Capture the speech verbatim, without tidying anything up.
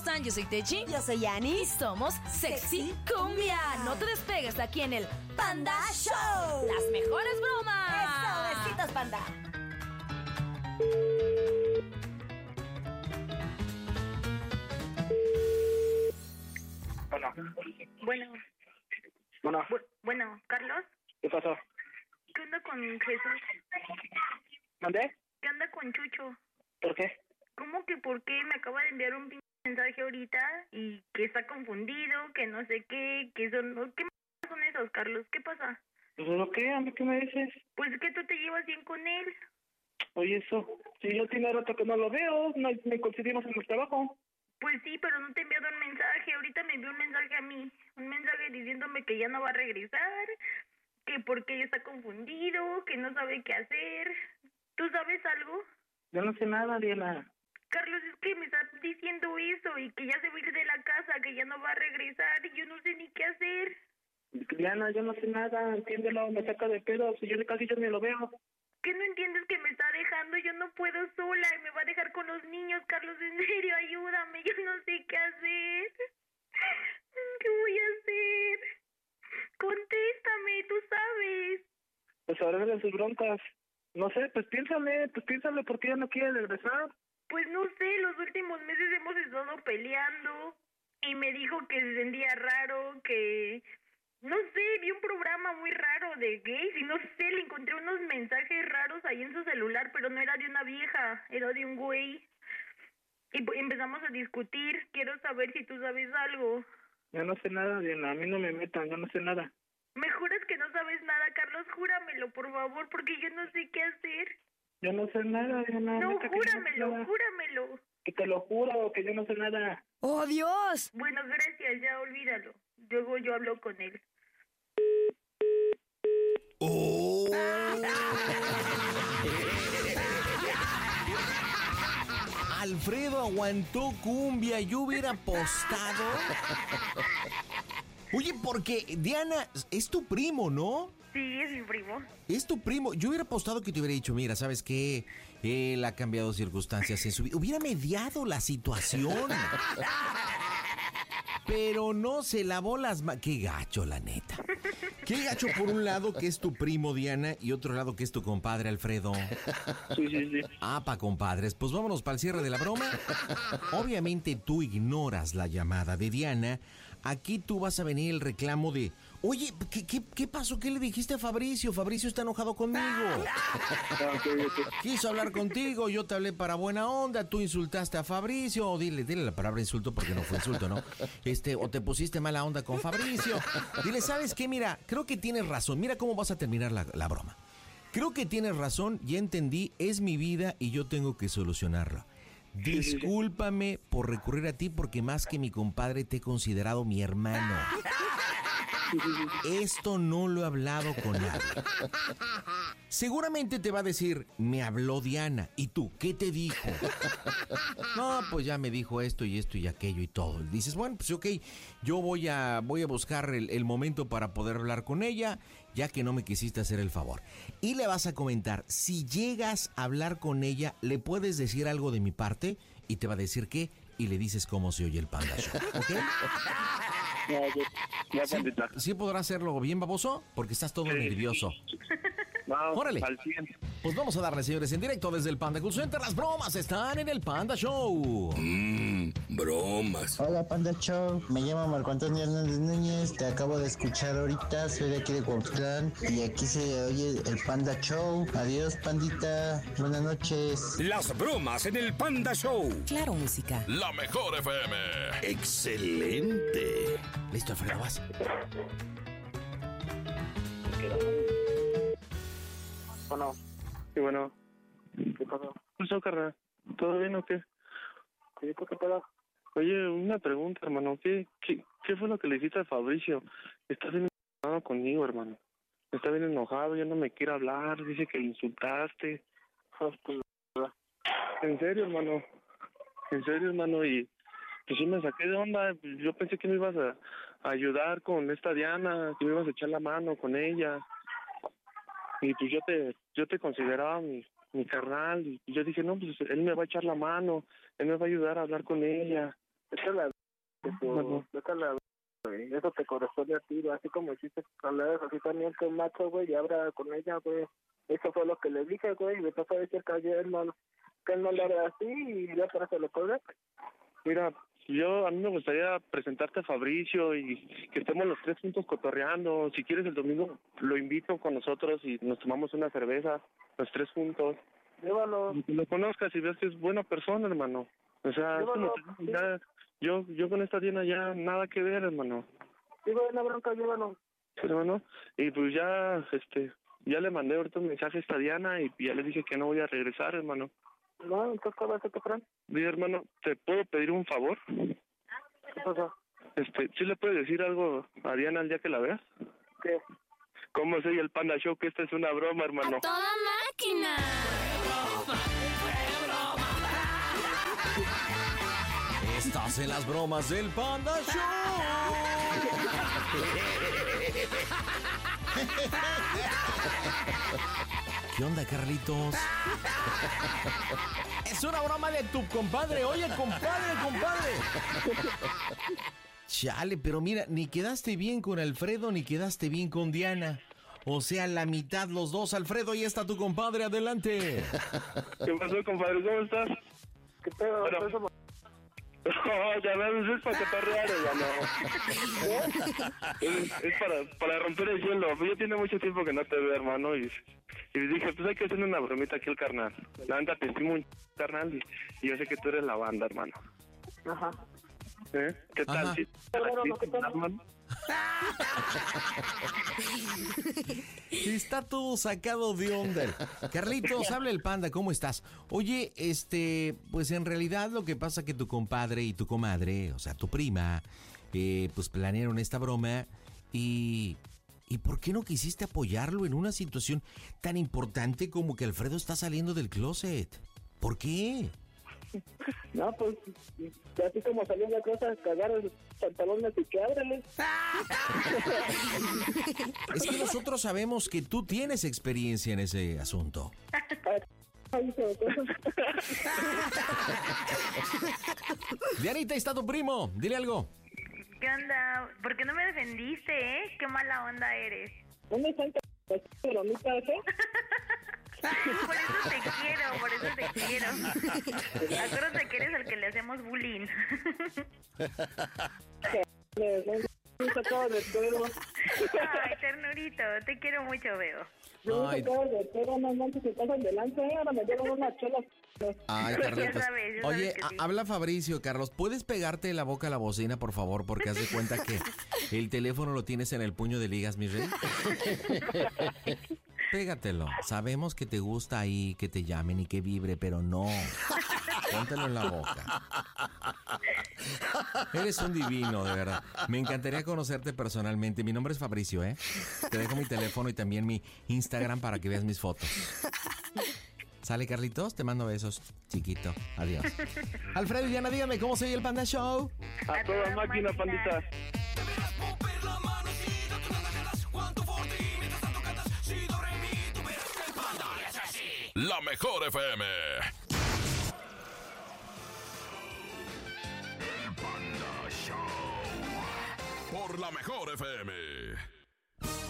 están? Yo soy Techi. Yo soy Yani. Y somos Sexy Cumbia. No te despegues de aquí en el Panda Show. Las mejores bromas. Eso, besitos, Panda. Bueno. Bueno. Bueno. Bu- bueno, Carlos. ¿Qué pasó? ¿Qué onda con Jesús? ¿Mandé? ¿Qué onda con Chucho? ¿Por qué? ¿Cómo que por qué? Me acaba de enviar un pinche mensaje ahorita y que está confundido, que no sé qué, que son... ¿Qué m- son esos, Carlos? ¿Qué pasa? Pues lo que, a mí qué me dices. Pues que tú te llevas bien con él. Oye, eso, si yo tiene rato que no lo veo, no, me coincidimos en el trabajo. Pues sí, pero no te he enviado un mensaje. Ahorita me envió un mensaje a mí. Un mensaje diciéndome que ya no va a regresar, que porque está confundido, que no sabe qué hacer. ¿Tú sabes algo? Yo no sé nada, Diana. Carlos, es que me está diciendo eso y que ya se va a ir de la casa, que ya no va a regresar y yo no sé ni qué hacer. Diana, yo no sé nada, entiéndelo, me saca de pedo, si yo casi yo ni lo veo. ¿Qué no entiendes que me está dejando? Yo no puedo sola y me va a dejar con los niños. Carlos, en serio, ayúdame, yo no sé qué hacer. ¿Qué voy a hacer? Contéstame, tú sabes. Pues ahora de sus broncas. No sé, pues piénsale, pues piénsale, ¿por qué ya no quiere regresar? Pues no sé, los últimos meses hemos estado peleando y me dijo que se sentía raro, que... No sé, vi un programa muy raro de gays y no sé, le encontré unos mensajes raros ahí en su celular, pero no era de una vieja, era de un güey. Y pues empezamos a discutir, quiero saber si tú sabes algo. Yo no sé nada, Diana, a mí no me metan, yo no sé nada. ¿Me juras que no sabes nada, Carlos? Júramelo, por favor, porque yo no sé qué hacer. Yo no sé nada, Diana. No, neta que yo no sé júramelo, nada. júramelo. Que te lo juro, que yo no sé nada. ¡Oh, Dios! Bueno, gracias, ya olvídalo. Luego yo hablo con él. Oh. Alfredo aguantó cumbia, yo hubiera apostado. Oye, porque Diana, es tu primo, ¿no? Sí, es mi primo. Es tu primo. Yo hubiera apostado que te hubiera dicho, mira, ¿sabes qué? Él ha cambiado circunstancias en su vida. Hubiera mediado la situación. Pero no se lavó las manos. Qué gacho, la neta. Qué gacho por un lado que es tu primo, Diana, y otro lado que es tu compadre, Alfredo. Sí, sí, sí. Ah, pa' compadres. Pues vámonos para el cierre de la broma. Obviamente tú ignoras la llamada de Diana. Aquí tú vas a venir el reclamo de... Oye, ¿qué, qué, qué pasó? ¿Qué le dijiste a Fabricio? Fabricio está enojado conmigo. Quiso hablar contigo, yo te hablé para buena onda, tú insultaste a Fabricio, o dile, dile la palabra insulto porque no fue insulto, ¿no? Este, o te pusiste mala onda con Fabricio. Dile, ¿sabes qué? Mira, creo que tienes razón. Mira cómo vas a terminar la, la broma. Creo que tienes razón, ya entendí, es mi vida y yo tengo que solucionarla. Discúlpame por recurrir a ti porque más que mi compadre te he considerado mi hermano. Esto no lo he hablado con nadie. Seguramente te va a decir, me habló Diana. ¿Y tú, qué te dijo? No, pues ya me dijo esto y esto y aquello y todo. Y dices, bueno, pues ok, yo voy a, voy a buscar el, el momento para poder hablar con ella, ya que no me quisiste hacer el favor. Y le vas a comentar, si llegas a hablar con ella, ¿le puedes decir algo de mi parte? Y te va a decir qué, y le dices cómo se oye el Panda Show, ¿ok? Ya, ya, ya, ¿Sí, pandita. ¿Sí podrás hacerlo bien, baboso? Porque estás todo Sí. nervioso. No, Órale. al cien. Pues vamos a darle, señores, en directo desde el Panda Cool Center. Las bromas están en el Panda Show. Mmm, bromas. Hola Panda Show, me llamo Marco Antonio Hernández Núñez, te acabo de escuchar ahorita, soy de aquí de Cuauhtlán y aquí se oye el Panda Show. Adiós pandita, buenas noches. Las bromas en el Panda Show. Claro, música. La mejor F M. Excelente. Listo, Alfredo, vas. Bueno. Sí, bueno. ¿Qué pasó? ¿Qué pasó, carnal? ¿Todo bien o qué? ¿Qué qué pedo? Oye, una pregunta, hermano. ¿Qué, qué, ¿Qué fue lo que le dijiste a Fabricio? Está bien enojado conmigo, hermano. Está bien enojado, ya no me quiere hablar. Dice que le insultaste. Ah, pues, en serio, hermano. En serio, hermano. Y pues sí me saqué de onda. Yo pensé que me ibas a, a ayudar con esta Diana, que me ibas a echar la mano con ella. Y pues yo te yo te consideraba mi, mi carnal. Y yo dije, no, pues él me va a echar la mano. Él me va a ayudar a hablar con ella. Esta es la... Esta es la... Güey. Eso te corresponde a ti, güey. Así como hiciste con la así también que un macho, güey, y habla con ella, güey. Eso fue lo que le dije, güey, y me pasó a decir que ayer no, que él no le haga así, y ya para eso lo colgué. Mira, yo, a mí me gustaría presentarte a Fabricio y que estemos los tres juntos cotorreando. Si quieres el domingo, lo invito con nosotros y nos tomamos una cerveza, los tres juntos. Llévalo. Que lo conozcas y veas que es buena persona, hermano. O sea, es como, sí. ya, yo, yo con esta Diana ya nada que ver, hermano. Sí, güey, la bronca, llévalo. Sí, hermano. Y pues ya, este, ya le mandé ahorita un mensaje a esta Diana y ya le dije que no voy a regresar, hermano. No, entonces, ¿qué vas a hacer, Fran? Mira, hermano, ¿te puedo pedir un favor? ¿Qué pasa? Este, ¿sí le puedes decir algo a Diana el día que la veas? ¿Qué? ¿Cómo soy el Panda Show? Que esta es una broma, hermano. ¡A toda máquina! Estás en las bromas del Panda Show. ¿Qué onda, Carlitos? Es una broma de tu compadre. Oye, compadre, compadre. Chale, pero mira, ni quedaste bien con Alfredo, ni quedaste bien con Diana. O sea, la mitad los dos. Alfredo, ahí está tu compadre, adelante. ¿Qué pasó, compadre? ¿Cómo estás? ¿Qué pedo? Bueno. No, ya ves, es para cotorrear, ya no. Es, es para, para romper el hielo. Yo tiene mucho tiempo que no te veo, hermano, y, y dije, pues hay que hacer una bromita aquí al carnal. La neta, te estimo un carnal y, y yo sé que tú eres la banda, hermano. Ajá. ¿Eh? ¿Qué tal? ¿Sí? ¿Sí? Está todo sacado de onda. Carlitos, habla el Panda, ¿cómo estás? Oye, este, pues en realidad lo que pasa que tu compadre y tu comadre, o sea, tu prima, eh, pues planearon esta broma y... ¿Y por qué no quisiste apoyarlo en una situación tan importante como que Alfredo está saliendo del closet? ¿Por qué? No, pues, así como salió la cosa, cagar el pantalón así que ábrele. Es que nosotros sabemos que tú tienes experiencia en ese asunto. Dianita, ahí está tu primo, dile algo. ¿Qué onda? ¿Por qué no me defendiste, eh? Qué mala onda eres. ¿Dónde están las bromitas, eh? Por eso te quiero, por eso te quiero. Acuérdate que eres el que le hacemos bullying. Me sacaba de pelo. Ay, ternurito, te quiero mucho, veo. Yo me sacaba de pelo, no manches, se pasan delante, ¿eh? Ahora me dieron unas chelas. Ay, Carlitos. Oye, a- sí. habla Fabricio, Carlos. ¿Puedes pegarte la boca a la bocina, por favor? Porque haz de cuenta que el teléfono lo tienes en el puño de ligas, mi rey. Pégatelo. Sabemos que te gusta ahí que te llamen y que vibre, pero no. Póntelo en la boca. Eres un divino, de verdad. Me encantaría conocerte personalmente. Mi nombre es Fabricio, ¿eh? Te dejo mi teléfono y también mi Instagram para que veas mis fotos. ¿Sale, Carlitos? Te mando besos, chiquito. Adiós. Alfredo y Diana, dígame, ¿cómo se oye el Panda Show? A toda máquina, pandita. La mejor F M. El Panda Show. Por la mejor F M.